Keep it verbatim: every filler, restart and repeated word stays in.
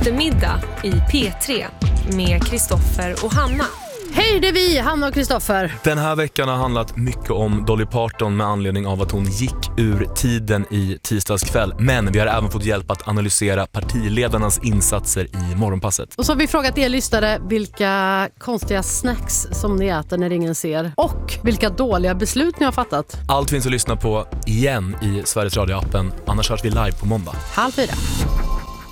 eftermiddag i P tre med Kristoffer och Hanna. Hej, det är vi, Hanna och Kristoffer. Den här veckan har handlat mycket om Dolly Parton med anledning av att hon gick ur tiden i tisdags kväll. Men vi har även fått hjälp att analysera partiledarnas insatser i morgonpasset. Och så har vi frågat er lyssnare vilka konstiga snacks som ni äter när ingen ser. Och vilka dåliga beslut ni har fattat. Allt finns att lyssna på igen i Sveriges Radio-appen. Annars hörs vi live på måndag. Halv fyra.